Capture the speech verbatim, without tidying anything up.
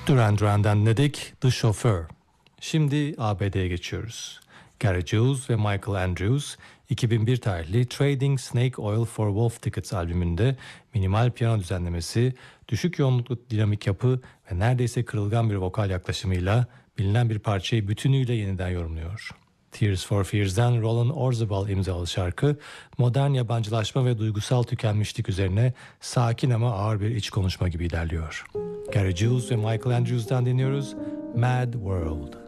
Duran Duran'dan dinledik The Chauffeur. Şimdi A B D'ye geçiyoruz. Gary Jules ve Michael Andrews iki bin bir tarihli Trading Snake Oil for Wolf Tickets albümünde minimal piyano düzenlemesi, düşük yoğunluklu dinamik yapı ve neredeyse kırılgan bir vokal yaklaşımıyla bilinen bir parçayı bütünüyle yeniden yorumluyor. Tears for Fears'den Roland Orzabal imzalı şarkı, modern yabancılaşma ve duygusal tükenmişlik üzerine sakin ama ağır bir iç konuşma gibi ilerliyor. Gary Jules ve Michael Andrews'dan dinliyoruz Mad World.